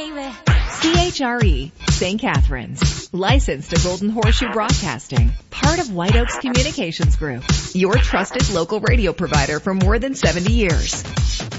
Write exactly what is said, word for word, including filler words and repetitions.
baby. C H R E, Saint Catharines. Licensed to Golden Horseshoe Broadcasting. Part of White Oaks Communications Group. Your trusted local radio provider for more than seventy years.